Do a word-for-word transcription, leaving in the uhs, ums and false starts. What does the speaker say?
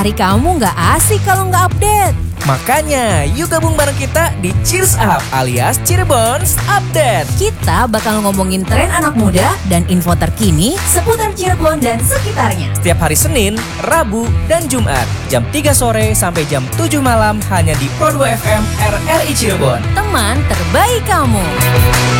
Hari kamu nggak asik kalau nggak update. Makanya yuk gabung bareng kita di Cheers Up alias Cirebons Update. Kita bakal ngomongin tren anak muda dan info terkini seputar Cirebon dan sekitarnya. Setiap hari Senin, Rabu, dan Jumat jam tiga sore sampai jam tujuh malam hanya di Pro dua F M R R I Cirebon. Teman terbaik kamu.